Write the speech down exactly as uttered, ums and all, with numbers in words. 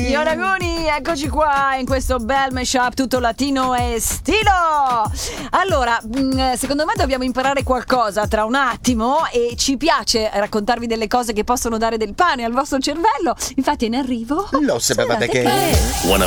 Raguni. Io Raguni, eccoci qua in questo bel mashup tutto latino e stilo. Allora, secondo me dobbiamo imparare qualcosa tra un attimo e ci piace raccontarvi delle cose che possono dare del pane al vostro cervello. Infatti è in arrivo. Lo sapevate che... che...